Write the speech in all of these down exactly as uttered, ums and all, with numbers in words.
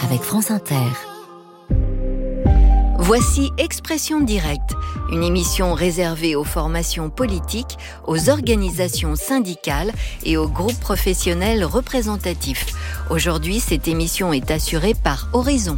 avec France Inter. Voici Expression directe, une émission réservée aux formations politiques, aux organisations syndicales et aux groupes professionnels représentatifs. Aujourd'hui, cette émission est assurée par Horizon.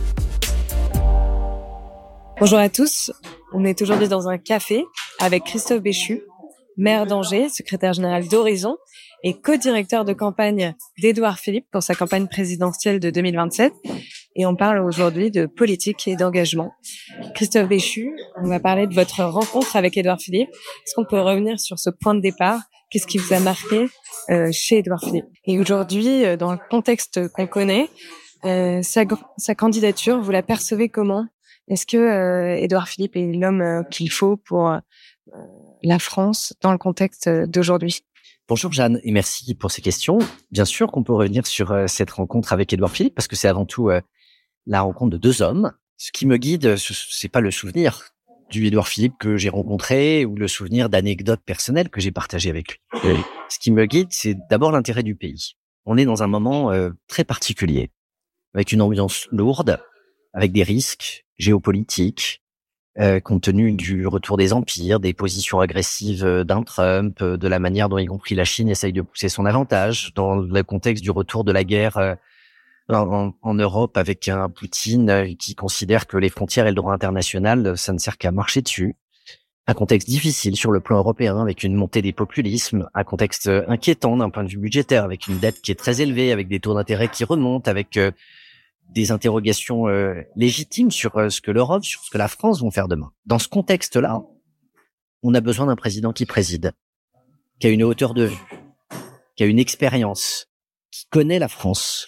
Bonjour à tous, on est aujourd'hui dans un café avec Christophe Béchu, maire d'Angers, secrétaire général d'Horizon et co-directeur de campagne d'Édouard Philippe pour sa campagne présidentielle de deux mille vingt-sept. Et on parle aujourd'hui de politique et d'engagement. Christophe Béchu, on va parler de votre rencontre avec Édouard Philippe. Est-ce qu'on peut revenir sur ce point de départ ? Qu'est-ce qui vous a marqué euh, chez Édouard Philippe ? Et aujourd'hui, euh, dans le contexte qu'on connaît, euh, sa, sa candidature, vous la percevez comment ? Est-ce que euh, Édouard Philippe est l'homme euh, qu'il faut pour euh, la France dans le contexte d'aujourd'hui ? Bonjour Jeanne et merci pour ces questions. Bien sûr qu'on peut revenir sur euh, cette rencontre avec Édouard Philippe parce que c'est avant tout euh, la rencontre de deux hommes. Ce qui me guide, ce, c'est pas le souvenir du Édouard Philippe que j'ai rencontré ou le souvenir d'anecdotes personnelles que j'ai partagées avec lui. Euh, ce qui me guide, c'est d'abord l'intérêt du pays. On est dans un moment euh, très particulier, avec une ambiance lourde, avec des risques géopolitiques, euh, compte tenu du retour des empires, des positions agressives d'un Trump, de la manière dont y compris la Chine essaye de pousser son avantage, dans le contexte du retour de la guerre euh, en, en Europe avec un Poutine qui considère que les frontières et le droit international, ça ne sert qu'à marcher dessus. Un contexte difficile sur le plan européen avec une montée des populismes, un contexte inquiétant d'un point de vue budgétaire avec une dette qui est très élevée, avec des taux d'intérêt qui remontent, avec euh, des interrogations euh, légitimes sur euh, ce que l'Europe, sur ce que la France vont faire demain. Dans ce contexte-là, on a besoin d'un président qui préside, qui a une hauteur de vue, qui a une expérience, qui connaît la France,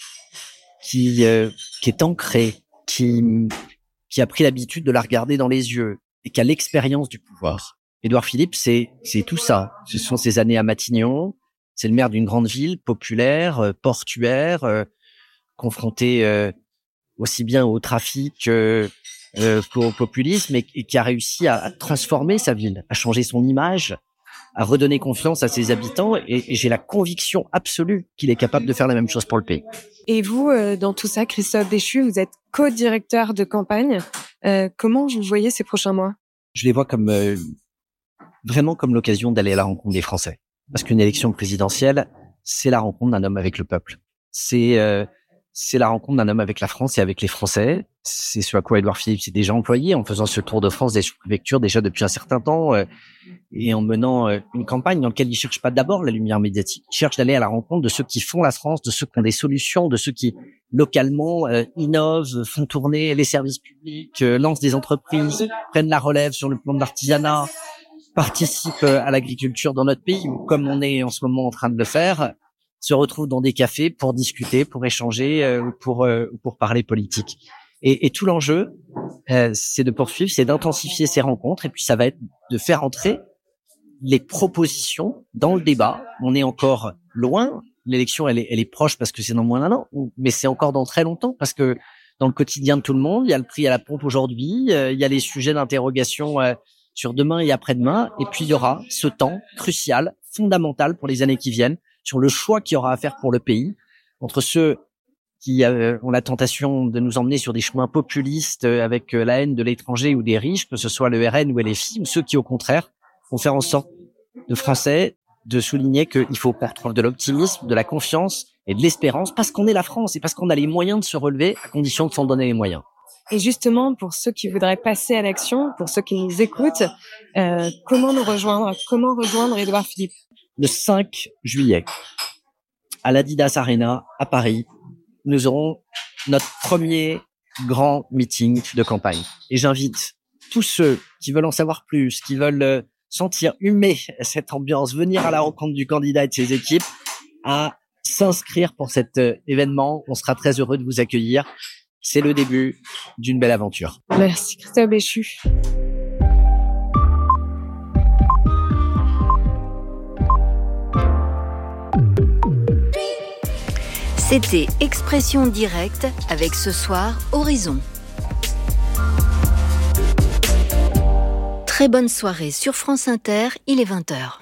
qui euh, qui est ancré, qui qui a pris l'habitude de la regarder dans les yeux et qui a l'expérience du pouvoir. Édouard Philippe, c'est c'est tout ça. Ce sont ses années à Matignon. C'est le maire d'une grande ville populaire, euh, portuaire, euh, confronté euh, aussi bien au trafic euh, euh, qu'au populisme et, et qui a réussi à, à transformer sa ville, à changer son image, à redonner confiance à ses habitants et, et j'ai la conviction absolue qu'il est capable de faire la même chose pour le pays. Et vous, euh, dans tout ça, Christophe Béchu, vous êtes co-directeur de campagne. Euh, comment vous voyez ces prochains mois ? Je les vois comme euh, vraiment comme l'occasion d'aller à la rencontre des Français. Parce qu'une élection présidentielle, c'est la rencontre d'un homme avec le peuple. C'est euh, c'est la rencontre d'un homme avec la France et avec les Français. C'est ce à quoi Édouard Philippe s'est déjà employé en faisant ce tour de France des sous-préfectures déjà depuis un certain temps euh, et en menant euh, une campagne dans laquelle il cherche pas d'abord la lumière médiatique. Il cherche d'aller à la rencontre de ceux qui font la France, de ceux qui ont des solutions, de ceux qui localement euh, innovent, font tourner les services publics, euh, lancent des entreprises, prennent la relève sur le plan de l'artisanat, participent euh, à l'agriculture dans notre pays, ou comme on est en ce moment en train de le faire, se retrouvent dans des cafés pour discuter, pour échanger, euh, pour euh, pour parler politique. Et, et tout l'enjeu, euh, c'est de poursuivre, c'est d'intensifier ces rencontres, et puis ça va être de faire entrer les propositions dans le débat. On est encore loin. L'élection, elle est, elle est proche parce que c'est dans moins d'un an, mais c'est encore dans très longtemps parce que dans le quotidien de tout le monde, il y a le prix à la pompe aujourd'hui, euh, il y a les sujets d'interrogation euh, sur demain et après-demain, et puis il y aura ce temps crucial, fondamental pour les années qui viennent, sur le choix qu'il y aura à faire pour le pays, entre ceux qui euh, ont la tentation de nous emmener sur des chemins populistes euh, avec euh, la haine de l'étranger ou des riches, que ce soit le R N ou L F I, ou ceux qui, au contraire, vont faire en sorte de Français de souligner qu'il faut prendre de l'optimisme, de la confiance et de l'espérance, parce qu'on est la France et parce qu'on a les moyens de se relever à condition de s'en donner les moyens. Et justement, pour ceux qui voudraient passer à l'action, pour ceux qui nous écoutent, euh, comment nous rejoindre ? Comment rejoindre Édouard Philippe ? Le cinq juillet, à l'Adidas Arena, à Paris, nous aurons notre premier grand meeting de campagne. Et j'invite tous ceux qui veulent en savoir plus, qui veulent sentir humer cette ambiance, venir à la rencontre du candidat et de ses équipes, à s'inscrire pour cet événement. On sera très heureux de vous accueillir. C'est le début d'une belle aventure. Merci Christophe Béchu. C'était Expression directe avec ce soir Horizon. Très bonne soirée sur France Inter, il est vingt heures.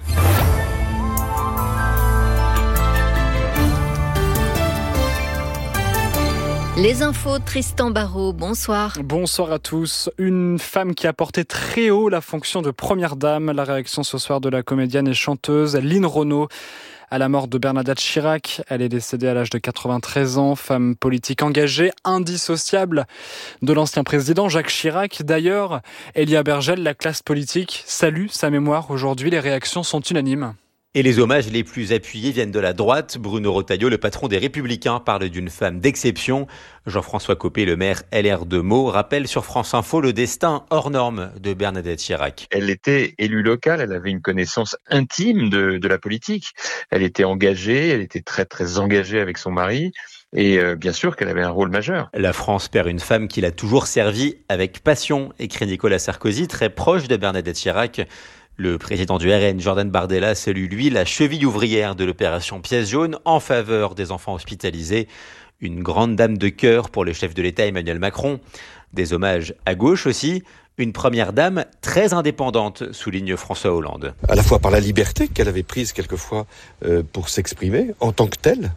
Les infos, Tristan Barraud, bonsoir. Bonsoir à tous. Une femme qui a porté très haut la fonction de première dame. La réaction ce soir de la comédienne et chanteuse Line Renaud à la mort de Bernadette Chirac. Elle est décédée à l'âge de quatre-vingt-treize ans, femme politique engagée, indissociable de l'ancien président Jacques Chirac. D'ailleurs, Elia Bergel, la classe politique, salue sa mémoire. Aujourd'hui, les réactions sont unanimes. Et les hommages les plus appuyés viennent de la droite. Bruno Retailleau, le patron des Républicains, parle d'une femme d'exception. Jean-François Copé, le maire L R de Meaux, rappelle sur France Info le destin hors norme de Bernadette Chirac. Elle était élue locale, elle avait une connaissance intime de, de la politique. Elle était engagée, elle était très très engagée avec son mari. Et euh, bien sûr qu'elle avait un rôle majeur. La France perd une femme qui l'a toujours servi avec passion, écrit Nicolas Sarkozy, très proche de Bernadette Chirac. Le président du R N, Jordan Bardella, salue lui la cheville ouvrière de l'opération Pièce jaune en faveur des enfants hospitalisés. Une grande dame de cœur pour le chef de l'État Emmanuel Macron. Des hommages à gauche aussi. Une première dame très indépendante, souligne François Hollande. À la fois par la liberté qu'elle avait prise quelquefois euh, pour s'exprimer en tant que telle,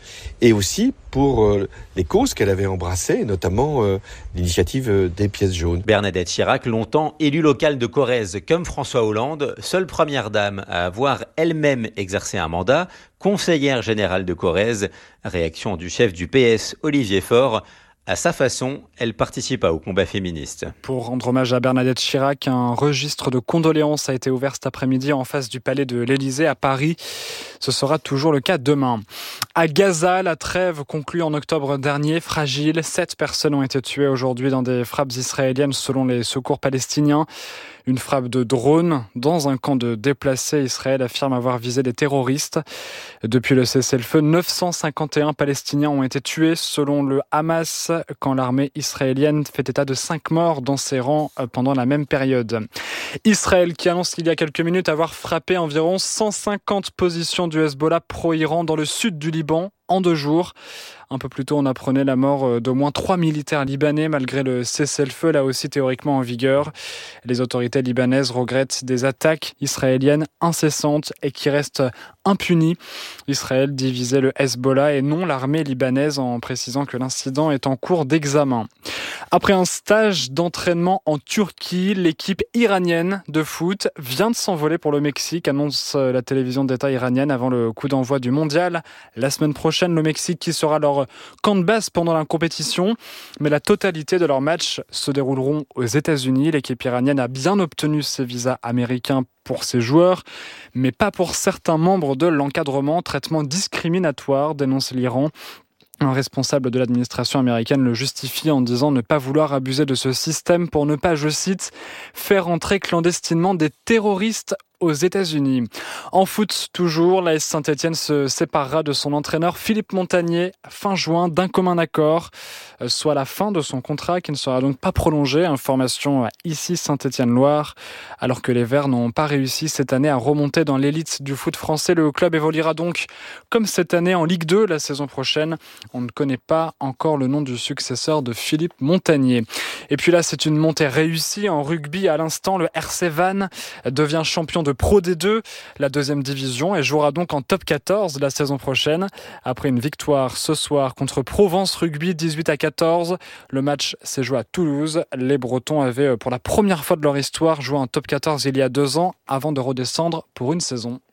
et aussi pour euh, les causes qu'elle avait embrassées, notamment euh, l'initiative euh, des pièces jaunes. Bernadette Chirac, longtemps élue locale de Corrèze comme François Hollande, seule première dame à avoir elle-même exercé un mandat, conseillère générale de Corrèze. Réaction du chef du P S, Olivier Faure. À sa façon, elle participa au combat féministe. Pour rendre hommage à Bernadette Chirac, un registre de condoléances a été ouvert cet après-midi en face du palais de l'Élysée à Paris. Ce sera toujours le cas demain. À Gaza, la trêve conclue en octobre dernier, fragile. Sept personnes ont été tuées aujourd'hui dans des frappes israéliennes selon les secours palestiniens. Une frappe de drone dans un camp de déplacés. Israël affirme avoir visé des terroristes. Depuis le cessez-le-feu, neuf cent cinquante et un Palestiniens ont été tués selon le Hamas, quand l'armée israélienne fait état de cinq morts dans ses rangs pendant la même période. Israël qui annonce il y a quelques minutes avoir frappé environ cent cinquante positions du Hezbollah pro-Iran dans le sud du Liban en deux jours. Un peu plus tôt, on apprenait la mort d'au moins trois militaires libanais malgré le cessez-le-feu, là aussi théoriquement en vigueur. Les autorités libanaises regrettent des attaques israéliennes incessantes et qui restent impunies. Israël divisait le Hezbollah et non l'armée libanaise en précisant que l'incident est en cours d'examen. Après un stage d'entraînement en Turquie, l'équipe iranienne de foot vient de s'envoler pour le Mexique, annonce la télévision d'État iranienne avant le coup d'envoi du mondial. La semaine prochaine, le Mexique qui sera leur camp de base pendant la compétition. Mais la totalité de leurs matchs se dérouleront aux États-Unis. L'équipe iranienne a bien obtenu ses visas américains pour ses joueurs, mais pas pour certains membres de l'encadrement. Traitement discriminatoire, dénonce l'Iran. Un responsable de l'administration américaine le justifie en disant ne pas vouloir abuser de ce système pour ne pas, je cite, faire entrer clandestinement des terroristes aux États-Unis. En foot, toujours, l'A S Saint-Etienne se séparera de son entraîneur Philippe Montagnier fin juin d'un commun accord, soit la fin de son contrat qui ne sera donc pas prolongé. Information ici Saint-Etienne-Loire. Alors que les Verts n'ont pas réussi cette année à remonter dans l'élite du foot français, le club évoluera donc comme cette année en Ligue deux la saison prochaine. On ne connaît pas encore le nom du successeur de Philippe Montagnier. Et puis là, c'est une montée réussie en rugby. À l'instant, le R C Vannes devient champion de Pro D deux, la deuxième division, et jouera donc en top quatorze la saison prochaine. Après une victoire ce soir contre Provence Rugby dix-huit à quatorze, le match s'est joué à Toulouse. Les Bretons avaient pour la première fois de leur histoire joué en top quatorze il y a deux ans avant de redescendre pour une saison.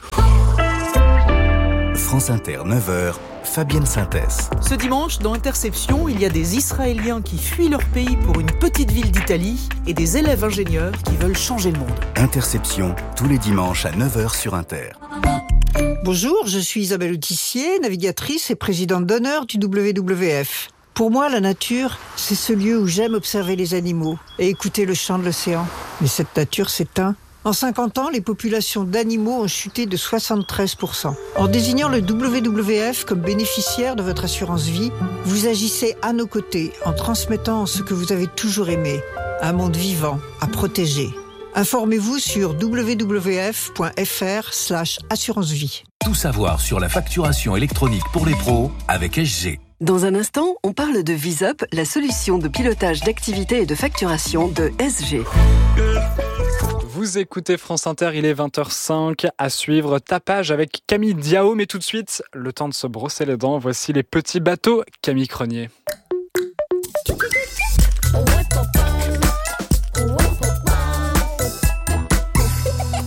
France Inter, neuf heures, Fabienne Synthèse. Ce dimanche, dans Interception, il y a des Israéliens qui fuient leur pays pour une petite ville d'Italie et des élèves ingénieurs qui veulent changer le monde. Interception, tous les dimanches à neuf heures sur Inter. Bonjour, je suis Isabelle Autissier, navigatrice et présidente d'honneur du W W F. Pour moi, la nature, c'est ce lieu où j'aime observer les animaux et écouter le chant de l'océan. Mais cette nature s'éteint. En cinquante ans, les populations d'animaux ont chuté de soixante-treize pour cent. En désignant le W W F comme bénéficiaire de votre assurance vie, vous agissez à nos côtés en transmettant ce que vous avez toujours aimé, un monde vivant à protéger. Informez-vous sur w w f point f r slash assurance vie. Tout savoir sur la facturation électronique pour les pros avec S G. Dans un instant, on parle de VisUp, la solution de pilotage d'activité et de facturation de S G. Vous écoutez France Inter, il est vingt heures cinq, à suivre Tapage avec Camille Diao, mais tout de suite, le temps de se brosser les dents, voici les petits bateaux, Camille Crenier.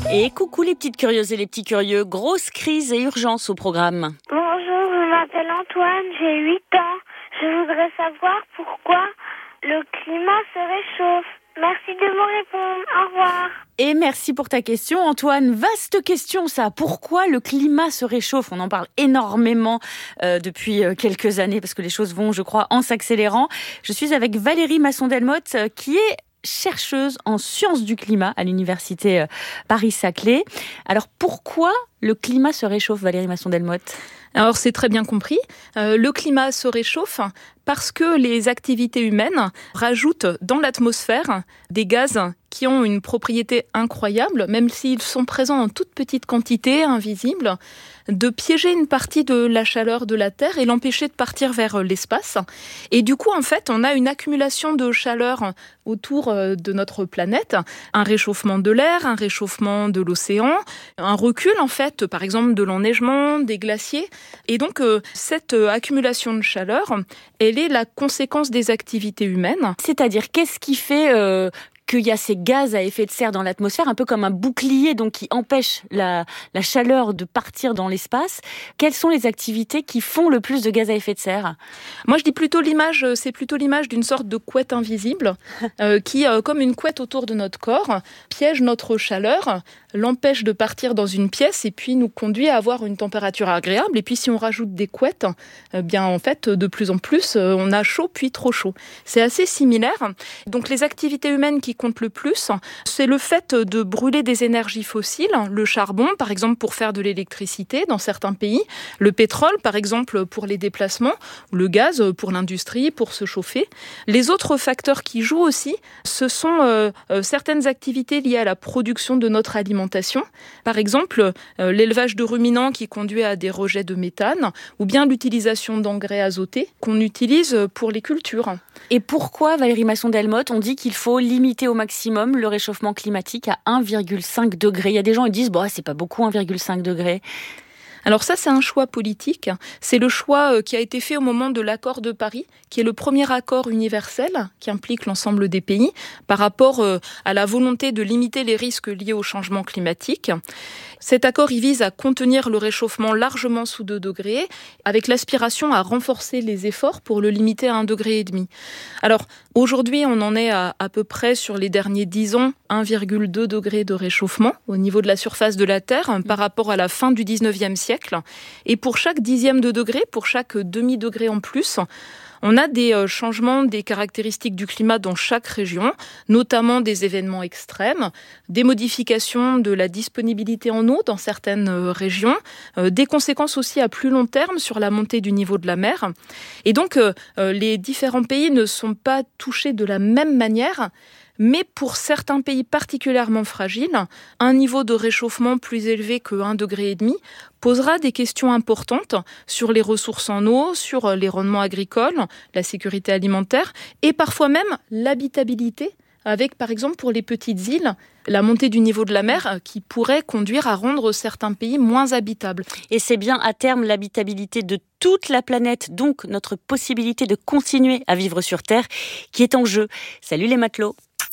Et coucou les petites curieuses et les petits curieux, grosse crise et urgence au programme. Bonjour, je m'appelle Antoine, j'ai huit ans. Je voudrais savoir pourquoi le climat se réchauffe. Merci de me répondre, au revoir. Et merci pour ta question Antoine, vaste question ça, pourquoi le climat se réchauffe? On en parle énormément euh, depuis euh, quelques années parce que les choses vont, je crois, en s'accélérant. Je suis avec Valérie Masson-Delmotte euh, qui est chercheuse en sciences du climat à l'université euh, Paris-Saclay. Alors pourquoi le climat se réchauffe, Valérie Masson-Delmotte? Alors c'est très bien compris, euh, le climat se réchauffe parce que les activités humaines rajoutent dans l'atmosphère des gaz qui ont une propriété incroyable, même s'ils sont présents en toute petite quantité, invisibles, de piéger une partie de la chaleur de la Terre et l'empêcher de partir vers l'espace. Et du coup, en fait, on a une accumulation de chaleur autour de notre planète, un réchauffement de l'air, un réchauffement de l'océan, un recul, en fait, par exemple, de l'enneigement, des glaciers. Et donc, euh, cette euh, accumulation de chaleur, elle est la conséquence des activités humaines. C'est-à-dire, qu'est-ce qui fait euh, qu'il y a ces gaz à effet de serre dans l'atmosphère, un peu comme un bouclier donc qui empêche la, la chaleur de partir dans l'espace? Quelles sont les activités qui font le plus de gaz à effet de serre? Moi, je dis plutôt l'image, c'est plutôt l'image d'une sorte de couette invisible euh, qui, euh, comme une couette autour de notre corps, piège notre chaleur, l'empêche de partir dans une pièce et puis nous conduit à avoir une température agréable. Et puis si on rajoute des couettes, eh bien en fait de plus en plus on a chaud puis trop chaud. C'est assez similaire. Donc les activités humaines qui comptent le plus, c'est le fait de brûler des énergies fossiles, le charbon par exemple pour faire de l'électricité dans certains pays, le pétrole par exemple pour les déplacements, le gaz pour l'industrie, pour se chauffer. Les autres facteurs qui jouent aussi, ce sont euh, euh, certaines activités liées à la production de notre alimentation. Par exemple, euh, l'élevage de ruminants qui conduit à des rejets de méthane ou bien l'utilisation d'engrais azotés qu'on utilise pour les cultures. Et pourquoi, Valérie Masson-Delmotte, on dit qu'il faut limiter au maximum le réchauffement climatique à un virgule cinq degré? Il y a des gens qui disent bah, « c'est pas beaucoup un virgule cinq degré ». Alors ça, c'est un choix politique. C'est le choix qui a été fait au moment de l'accord de Paris, qui est le premier accord universel qui implique l'ensemble des pays par rapport à la volonté de limiter les risques liés au changement climatique. Cet accord, il vise à contenir le réchauffement largement sous deux degrés, avec l'aspiration à renforcer les efforts pour le limiter à un degré et demi. Alors, aujourd'hui, on en est à à peu près, sur les derniers dix ans, un virgule deux degré de réchauffement au niveau de la surface de la Terre par rapport à la fin du dix-neuvième siècle. Et pour chaque dixième de degré, pour chaque demi-degré en plus, on a des changements des caractéristiques du climat dans chaque région, notamment des événements extrêmes, des modifications de la disponibilité en eau dans certaines régions, des conséquences aussi à plus long terme sur la montée du niveau de la mer. Et donc, les différents pays ne sont pas touchés de la même manière. Mais pour certains pays particulièrement fragiles, un niveau de réchauffement plus élevé que un degré et demi posera des questions importantes sur les ressources en eau, sur les rendements agricoles, la sécurité alimentaire et parfois même l'habitabilité, avec par exemple pour les petites îles, la montée du niveau de la mer qui pourrait conduire à rendre certains pays moins habitables. Et c'est bien à terme l'habitabilité de toute la planète, donc notre possibilité de continuer à vivre sur Terre, qui est en jeu. Salut les matelots!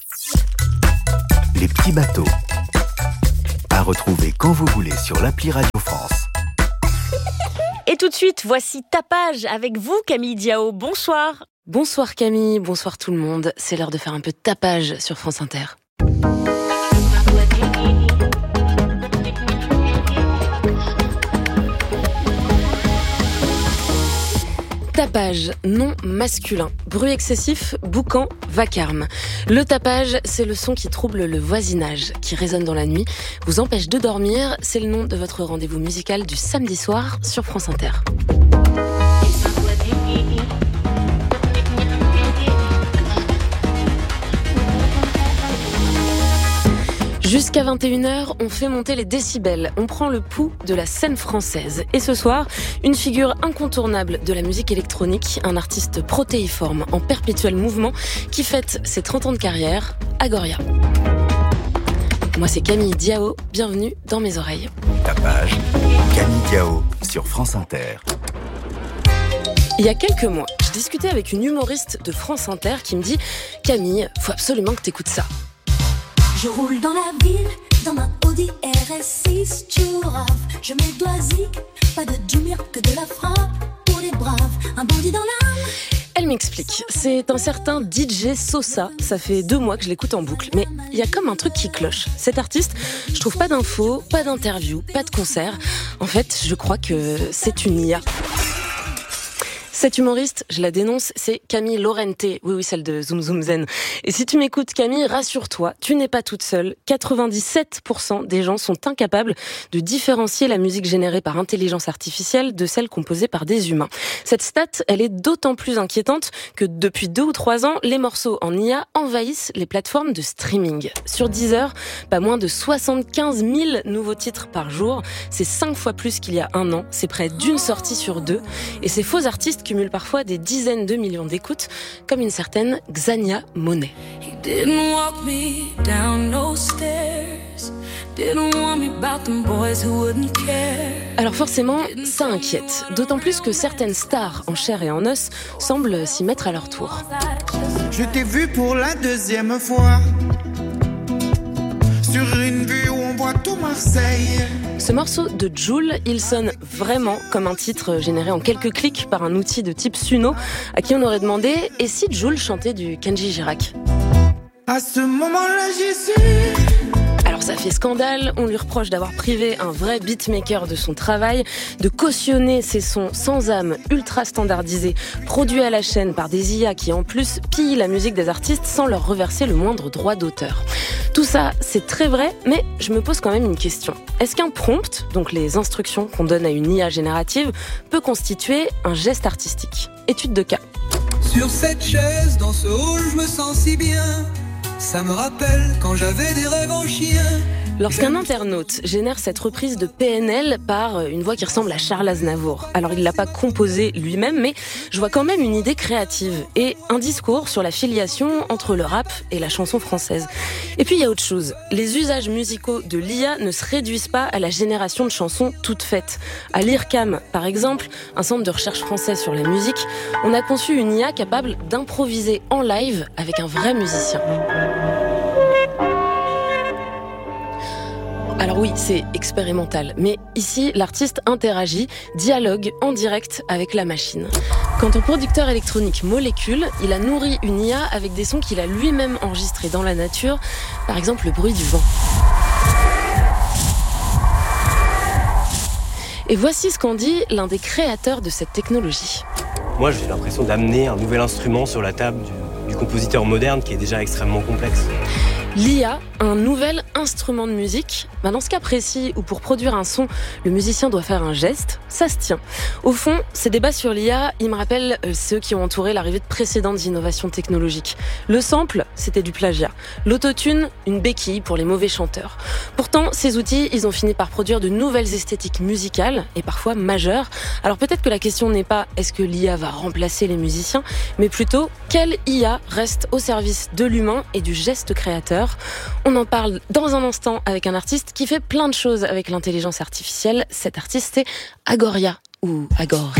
Les petits bateaux. À retrouver quand vous voulez sur l'appli Radio France. Et tout de suite, voici Tapage avec vous, Camille Diao. Bonsoir. Bonsoir Camille, bonsoir tout le monde. C'est l'heure de faire un peu de tapage sur France Inter. Tapage, nom masculin. Bruit excessif, boucan, vacarme. Le tapage, c'est le son qui trouble le voisinage, qui résonne dans la nuit, vous empêche de dormir. C'est le nom de votre rendez-vous musical du samedi soir sur France Inter. Jusqu'à vingt et une heures, on fait monter les décibels, on prend le pouls de la scène française. Et ce soir, une figure incontournable de la musique électronique, un artiste protéiforme en perpétuel mouvement qui fête ses trente ans de carrière, Agoria. Moi c'est Camille Diao, bienvenue dans mes oreilles. Tapage, Camille Diao sur France Inter. Il y a quelques mois, je discutais avec une humoriste de France Inter qui me dit « Camille, faut absolument que t'écoutes ça ». Je roule dans la ville, dans ma Audi R S six, tour off. Je mets doigt zik, pas de Jumir, que de la frappe. Pour les braves, un bandit dans l'âme. Elle m'explique, c'est un certain D J Sosa, ça fait deux mois que je l'écoute en boucle, mais il y a comme un truc qui cloche. Cet artiste, je trouve pas d'infos, pas d'interviews, pas de concert. En fait, je crois que c'est une I A. Cette humoriste, je la dénonce, c'est Camille Lorente. Oui, oui, celle de Zoom Zoom Zen. Et si tu m'écoutes, Camille, rassure-toi, tu n'es pas toute seule. quatre-vingt-dix-sept pour cent des gens sont incapables de différencier la musique générée par intelligence artificielle de celle composée par des humains. Cette stat, elle est d'autant plus inquiétante que depuis deux ou trois ans, les morceaux en I A envahissent les plateformes de streaming. Sur Deezer, pas moins de soixante-quinze mille nouveaux titres par jour. C'est cinq fois plus qu'il y a un an. C'est près d'une sortie sur deux. Et ces faux artistes cumule parfois des dizaines de millions d'écoutes, comme une certaine Xania Monet. Alors forcément, ça inquiète, d'autant plus que certaines stars en chair et en os semblent s'y mettre à leur tour. Je t'ai vu pour la deuxième fois sur une vue où on voit tout Marseille. Ce morceau de Jul, il sonne vraiment comme un titre généré en quelques clics par un outil de type Suno, à qui on aurait demandé « Et si Jul chantait du Kenji Girac ?» À ce moment-là, j'y suis. Alors ça fait scandale, on lui reproche d'avoir privé un vrai beatmaker de son travail, de cautionner ses sons sans âme, ultra standardisés, produits à la chaîne par des I A qui en plus pillent la musique des artistes sans leur reverser le moindre droit d'auteur. Tout ça, c'est très vrai, mais je me pose quand même une question. Est-ce qu'un prompt, donc les instructions qu'on donne à une I A générative, peut constituer un geste artistique ? Étude de cas. Sur cette chaise, dans ce hall, je me sens si bien. Ça me rappelle quand j'avais des rêves en chien. Lorsqu'un internaute génère cette reprise de P N L par une voix qui ressemble à Charles Aznavour, alors il l'a pas composée lui-même, mais je vois quand même une idée créative et un discours sur la filiation entre le rap et la chanson française. Et puis il y a autre chose, les usages musicaux de l'I A ne se réduisent pas à la génération de chansons toutes faites. À l'I R C A M, par exemple, un centre de recherche français sur la musique, on a conçu une I A capable d'improviser en live avec un vrai musicien. Alors oui, c'est expérimental, mais ici, l'artiste interagit, dialogue en direct avec la machine. Quant au producteur électronique Molecule, il a nourri une I A avec des sons qu'il a lui-même enregistrés dans la nature, par exemple le bruit du vent. Et voici ce qu'en dit l'un des créateurs de cette technologie. Moi, j'ai l'impression d'amener un nouvel instrument sur la table du, du compositeur moderne qui est déjà extrêmement complexe. L'I A, un nouvel instrument de musique. Ben dans ce cas précis, où pour produire un son, le musicien doit faire un geste, ça se tient. Au fond, ces débats sur l'I A, ils me rappellent ceux qui ont entouré l'arrivée de précédentes innovations technologiques. Le sample, c'était du plagiat. L'autotune, une béquille pour les mauvais chanteurs. Pourtant, ces outils, ils ont fini par produire de nouvelles esthétiques musicales, et parfois majeures. Alors peut-être que la question n'est pas est-ce que l'I A va remplacer les musiciens, mais plutôt quelle I A reste au service de l'humain et du geste créateur. On en parle dans un instant avec un artiste qui fait plein de choses avec l'intelligence artificielle. Cet artiste, c'est Agoria ou Agor.